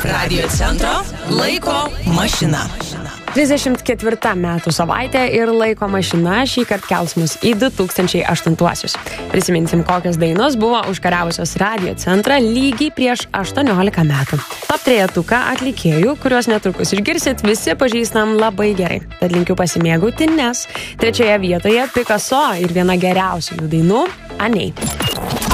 Radio centro laiko mašina. 34 metų savaitė ir laiko mašina šįkart kels mus į 2008-uosius. Prisiminsim, kokios dainos buvo užkariavusios Radio centrą lygiai prieš 18 metų. Top 3 atlikėjų, kuriuos netrukus išgirsit, visi pažįstam labai gerai. Tad linkiu pasimėgauti, nes 3 vietoje Picasso ir viena geriausių jų dainų Anei.